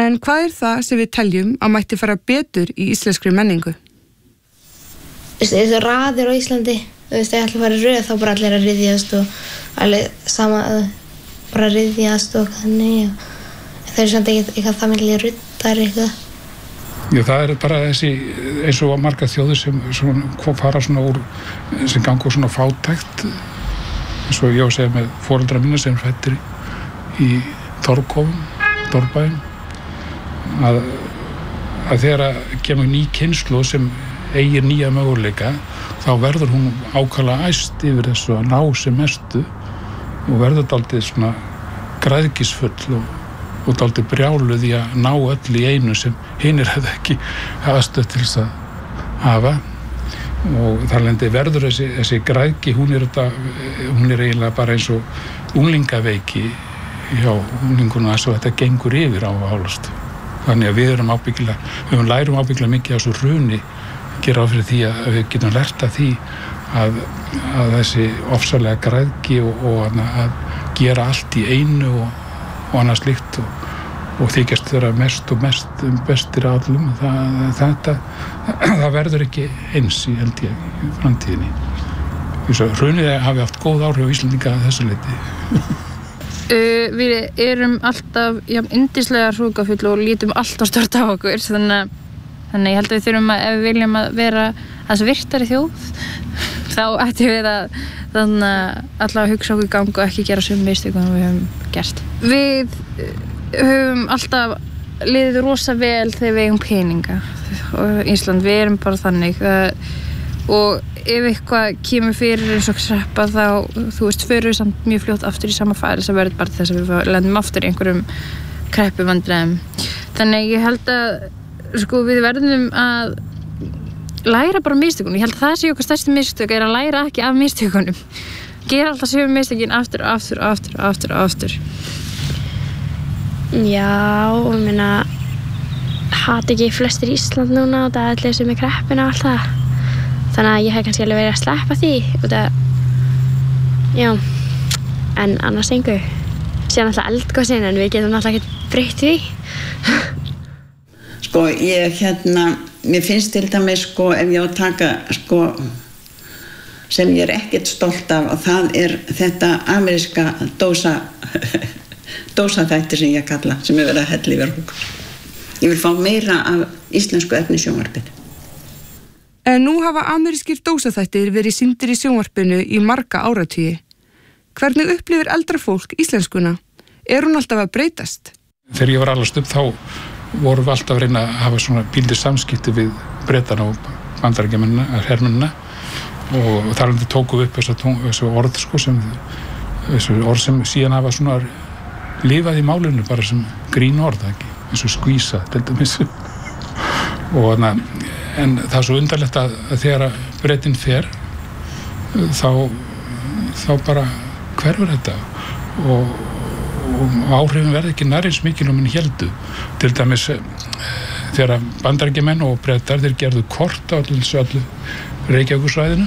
En hvað það sem við teljum að mætti fara betur í íslenskri menningu? Þessu raðir á Íslandi, ef ætla að fara í röð þá bara allir að ryðjast og allir sama bara ryðjast og þannig. Það samt eitthvað það myndi ruddar eitthvað. Já, það bara þessi, eins og margar þjóðir sem fara svona úr, sem ganga svona fátækt, eins og ég á að segja með foreldra mína sem fættir í Torfbæinn, að þegar kemur ný kynslóð sem eigir nýja möguleika, þá verður hún ákaflega æst yfir þessu að ná sem mestu og verður dálítið svona græðgisfull og dálítið brjáluð í að ná öll í einu sem hinir hefði ekki aðstöð til þess að hafa. Og þar lendi verður þessi græðgi, hún er eiginlega bara eins og unglingaveiki hjá unglinguna þess að þetta gengur yfir á hálast. Þannig að við lærum ábyggilega mikið á þessu hruni, gera á fyrir því að við getum lært af því að þessi ofsalega græðgi og að gera allt í einu og annað slíkt og þykjast þeirra mest bestir af allum. Það verður ekki eins í held ég í framtíðinni. Hrunið hafi haft góð áhrif á Íslendinga að þessu leyti. Við erum alltaf yndislega hrúgafull og lítum alltaf stort á okkur, þannig ég held að við þurfum ef við viljum að vera þessi virtari þjóð, þá ættum við að alltaf hugsa okkur í gang og ekki gera sömu mistök en við höfum gert. Við höfum alltaf liðið rosa vel þegar við eigum peninga og Ísland, við erum bara þannig og ef eitthvað kemur fyrir eins og kreppa þá, förum við samt mjög fljótt aftur í sama færi sem verður bara þess að við lendum aftur í einhverjum kreppuvandræðum. Þannig ég held að við verðum að læra bara mistökunum. Ég held að það sé okkar stærsti mistök að læra ekki af mistökunum. Gera alltaf sömu mistökin aftur. Já, og ég meina hata ekki flestir Ísland núna og það er allir sem kreppuna og allt það. Þannig að ég hef kannski alveg verið að sleppa því út af, já, en annars engu. Síðan alltaf eldgosin en við getum alltaf ekki breytt því. Mér finnst til dæmis ef ég á að taka sem ég ekkert stolt af og það þetta ameríska dósaþætti sem ég kalla, sem verið að hella yfir okkur. Ég vil fá meira af íslensku efni í sjónvarpinu. En nú hafa amerískir dósaþættir verið sýndir í sjónvarpinu í marga áratugi. Hvernig upplifir eldra fólk íslenskuna? Hún alltaf að breytast? Þegar ég var alast upp þá vorum við alltaf að reyna að hafa svona pínlítið samskipti við Bretana og Bandaríkjamennina, hermennina og þar tókum við upp þessu orð þessu orð sem síðan hafa svona lifað í málinu bara sem grín orð, ekki? Eins og skvísa, til dæmis. En það er svo undarlegt að þegar Bretinn fer þá bara hverfur þetta og áhrifin verði ekki nær eins mikil og minn héldu. Til dæmis þegar Bandaríkjamenn og Bretar þeir gerðu kort á öllu Reykjavíkursvæðinu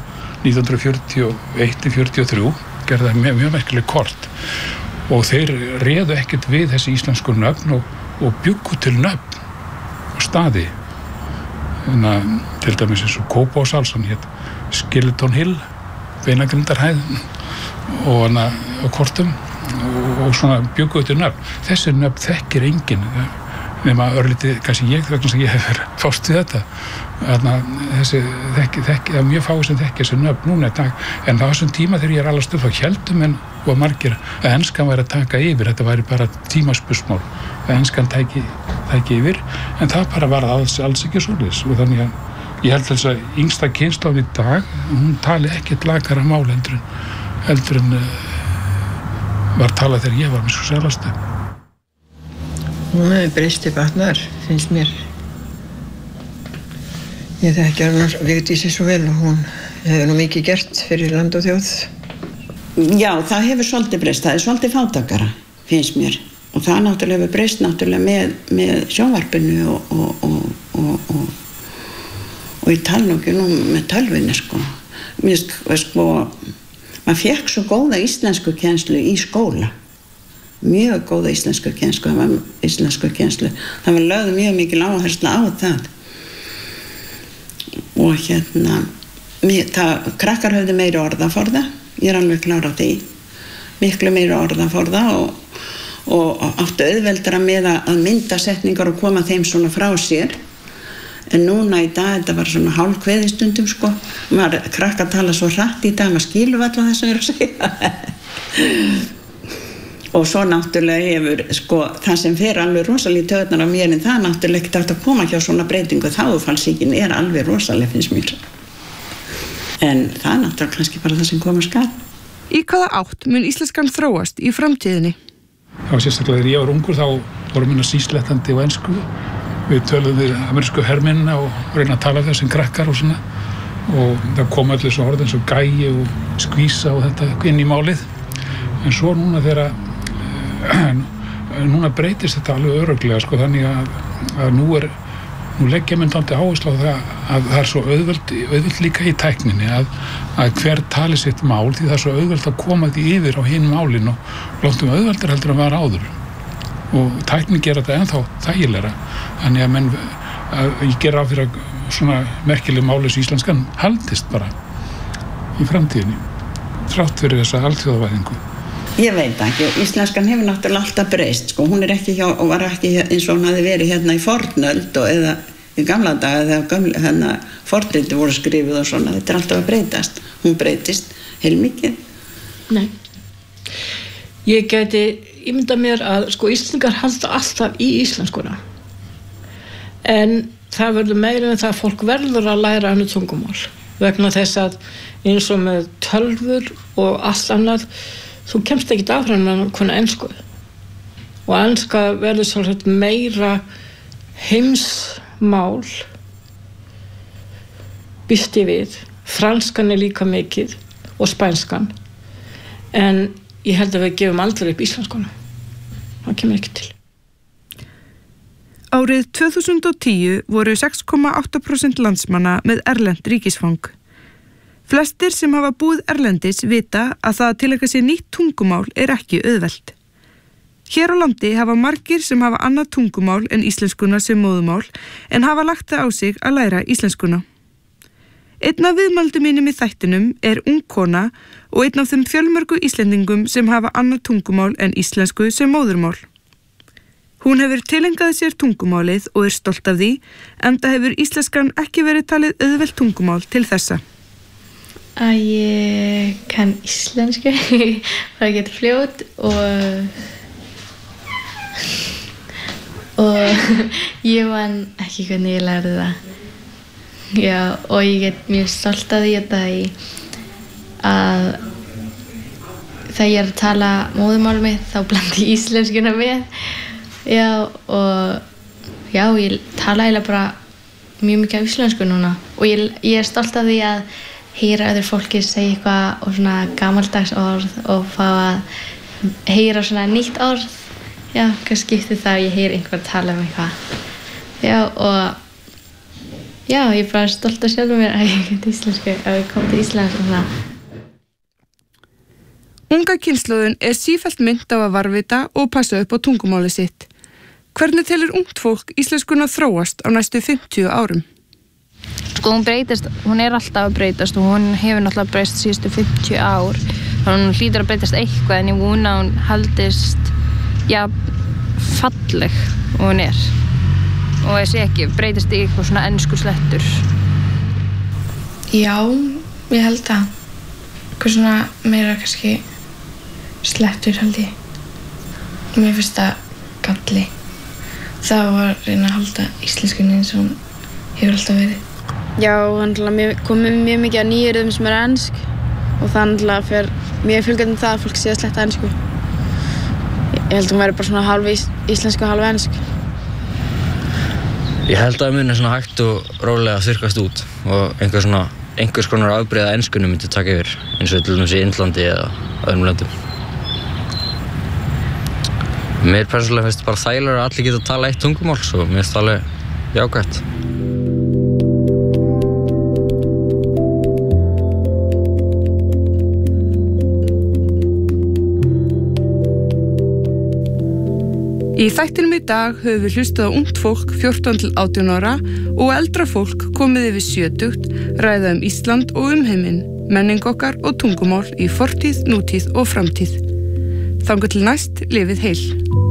1941-43 gerðu það mjög merkileg kort og þeir réðu ekkert við þessi íslensku nöfn og bjuggu til nöfn og staði. Til dæmis eins og Kópavogssal sem hét Skeleton Hill, Beinagrindarhæð og kortum og svona bjuggu til nöfn. Þessi nöfn þekkir enginn nema örlítið, kannski ég, vegna sem ég hef verið fást við þetta. Það er mjög fáið sem þekkir þessi nöfn núna í dag, en á þessum tíma þegar ég alast upp þá héldum en og margir að enskan væri að taka yfir, þetta væri bara tímaspursmál að enskan tæki yfir, en það bara var alls ekki svoleiðis og þannig að ég held þess að yngsta kynslóðin í dag, hún tali ekkert lakara mál heldur en var talað þegar ég var með svo selastu. Hún hefði breyst í batnar, finnst mér. Ég þekki hana Vigdísi svo vel og hún hefur nú mikið gert fyrir land og þjóð. Já, það hefur svolítið breyst, það er svolítið fátakara, finnst mér. Og það náttúrulega hefur breyst með sjónvarpinu og ég tala nú ekki nú með tölvunni, maður fékk svo góða íslensku kennslu í skóla. mjög góða íslenskukennslu, það var lögð mjög mikil áhersla á það og krakkar höfðu meiri orðaforða, ég alveg klára á því, miklu meiri orðaforða og áttu auðveldara með að mynda setningar og koma þeim svona frá sér. En núna í dag, þetta var svona hálfkveði stundum sko, krakkar tala svo hratt í dag, maður skilur alla það sem er að segja. Og svo náttúrulega hefur sko, það sem fer alveg rosalega í taugarnar á mér, en það náttúrulega ekki hægt að koma hjá svona breytingu, þágufallssýkin alveg rosalega finnst mér. En það náttúrulega kannski bara það sem koma skal. Í hvaða átt mun íslenskan þróast í framtíðinni? Já, sérstaklega þegar ég var ungur þá voru minna síslettandi og ensku. Við töluðum við amerísku hermennina og reyna að tala þessum krakkar og svona. Og það kom allir svo orð eins og gæi og skvísa og þetta inn í málið. En svo núna þegar núna breytist þetta alveg örugglega sko, þannig að nú leggja menn dálítið áherslu á það að það er svo auðvelt líka í tækninni að hver tali sitt mál, því það er svo auðvelt að koma því yfir á hinu málin og lóttum auðveldur heldur að vera áður og tæknin gera þetta ennþá þægilegra, þannig að ég gera á fyrir að svona merkileg mális íslenskan haldist bara í framtíðinni þrátt fyrir þessa alþjóðavæðingu. Ég veit ekki, íslenskan hefur náttúrulega alltaf breyst, sko, hún ekki var ekki eins og hún hafði verið hérna í fornöld eða í gamla daga þegar fornriti voru skrifuð og svona, þetta alltaf að breytast, hún breytist heilmikið. Nei, ég gæti ímyndað mér að sko íslendingar halda alltaf í íslenskuna, en það verður meira en það að fólk verður að læra önnur tungumál, vegna þess að eins og með tölvur og allt annað, þú kemst ekki áfram með konar ensku og enska verður svolítið meira heimsmál býst ég við, franskan líka mikið og spænskan, en ég held að við gefum aldrei upp íslenskuna, það kemur ekki til. Árið 2010 voru 6,8% landsmanna með erlent ríkisfang. Flestir sem hafa búið erlendis vita að það að tileinka sér nýtt tungumál ekki auðvelt. Hér á landi hafa margir sem hafa annað tungumál en íslenskuna sem móðumál en hafa lagt það á sig að læra íslenskuna. Einn af viðmældum mínum í þættinum ung kona og einn af þeim fjölmörgu Íslendingum sem hafa annað tungumál en íslensku sem móðurmál. Hún hefur tileinkað sér tungumálið og stolt af því, enda hefur íslenskan ekki verið talið auðvelt tungumál til þessa. Að ég kann íslensku, það getur fljót og ég man ekki hvernig ég lærði það. Já, og ég get mjög stolt af því að þegar ég að tala móðurmál mitt þá blandi íslenskuna með. Já, og já, ég tala eiginlega bara mjög mikið af íslensku núna og ég stolt af því að heyra öðru fólki segja eitthvað og svona gamaldags orð og fá að heyra svona nýtt orð. Já, hvað skiptir það að ég heyri einhver tala eitthvað. Já, og já, ég bara stolt af sjálfum mér að ég geti íslensku, að ég kom til Íslands og það. Unga kynslóðin sífellt mynd á að varðvita og passa upp á tungumáli sitt. Hvernig telur ungt fólk íslenskuna þróast á næstu 50 árum? Sko hún breytist, hún alltaf að breytast og hún hefur náttúrulega breyst síðustu 50 ár. Þannig hún hlýtur að breytast eitthvað en ég vona að hún haldist, já, falleg og hún og ég sé ekki, breytist í eitthvað svona ensku slettur. Já, ég held það. Eitthvað svona meira kannski slettur held ég. Mér finnst það galli. Það var að reyna að halda íslenskunni eins og hún hefur alltaf verið. Já, komið mjög mikið að nýjurðum sem ensk og það fer mjög fjölgandi það að fólk sé að sletta ensku. Ég held að hún væri bara svona hálf íslensku og hálf ensk. Ég held að muni svona hægt og rólega þurrkast út og einhvers konar afbrigða enskunni myndi taka yfir, eins og til dæmis í Indlandi eða öðrum löndum. Mér persónulega finnst bara þægilegra að allir geta að tala eitt tungumál, svo mér finnst það alveg jákvætt. Í þættinum í dag höfum við hlustað á ungt fólk 14 til 18 ára og eldra fólk komið yfir 70, ræða Ísland og heiminn, menning okkar og tungumál í fortíð, nútíð og framtíð. Þangað til næst, lifið heil.